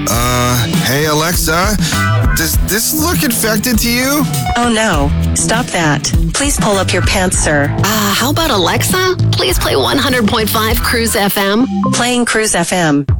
Hey Alexa, does this look infected to you? Oh no, stop that. Please pull up your pants, sir. How about Alexa? Please play 100.5 Cruise FM. Playing Cruise FM.